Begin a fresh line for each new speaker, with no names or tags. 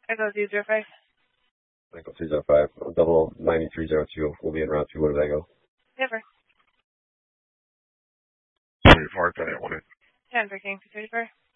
Echo 205.
Echo 205. Double 9302. We'll be in round 2 Winnebago.
Never.
24, 10 for King 234.